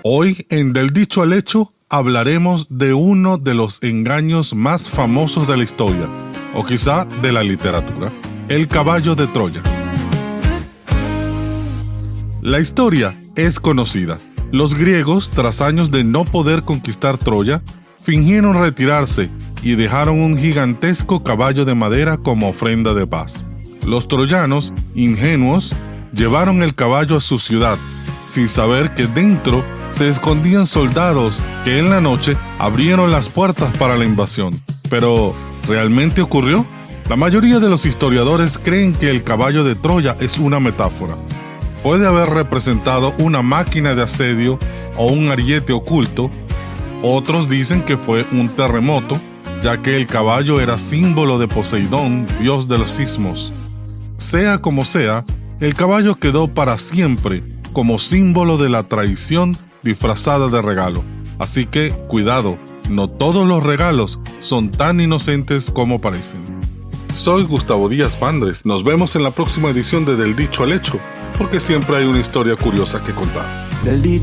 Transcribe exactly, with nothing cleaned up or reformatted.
Hoy en Del Dicho al Hecho hablaremos de uno de los engaños más famosos de la historia, o quizá de la literatura, el caballo de Troya. La historia es conocida. Los griegos, tras años de no poder conquistar Troya, fingieron retirarse y dejaron un gigantesco caballo de madera como ofrenda de paz. Los troyanos, ingenuos, llevaron el caballo a su ciudad, sin saber que dentro se escondían soldados que en la noche abrieron las puertas para la invasión. Pero, ¿realmente ocurrió? La mayoría de los historiadores creen que el caballo de Troya es una metáfora. Puede haber representado una máquina de asedio o un ariete oculto. Otros dicen que fue un terremoto, ya que el caballo era símbolo de Poseidón, dios de los sismos. Sea como sea, el caballo quedó para siempre como símbolo de la traición disfrazada de regalo. Así que, cuidado, no todos los regalos son tan inocentes como parecen. Soy Gustavo Díaz Pandres. Nos vemos en la próxima edición de Del Dicho al Hecho, porque siempre hay una historia curiosa que contar. Del dicho